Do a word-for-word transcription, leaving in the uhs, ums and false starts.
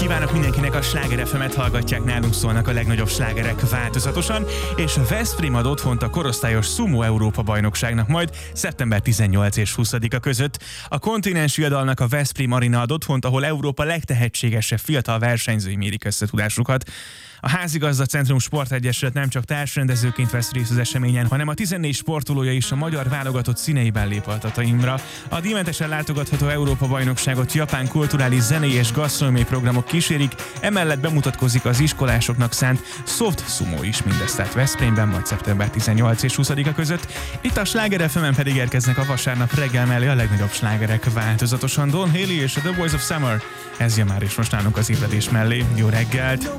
kívánok mindenkinek, a Sláger ef emet hallgatják, nálunk szólnak a legnagyobb slágerek változatosan, és a Veszprém ad otthont a korosztályos Sumo Európa bajnokságnak majd szeptember tizennyolcadika és huszadika között. A kontinens viadalnak a Veszprém Arena ad otthont, ahol Európa legtehetségesebb fiatal versenyzői mérik összetudásukat. A Házigazda Centrum Sportegyesület nem csak társrendezőként vesz részt az eseményen, hanem a tizennégy sportolója is a magyar válogatott színeiben lép a Tataimra. A díjmentesen látogatható Európa-bajnokságot japán kulturális, zenei és gasztronómiai programok kísérik, emellett bemutatkozik az iskolásoknak szánt soft sumo is, mindezt tehát Veszprémben, majd szeptember tizennyolcadika és huszadika között. Itt a Sláger ef emen pedig érkeznek a vasárnap reggel mellé a legnagyobb slágerek változatosan. Don Haley és a The Voice of Summer, ez jön már is most nálunk az ébredés mellé. Jó reggelt!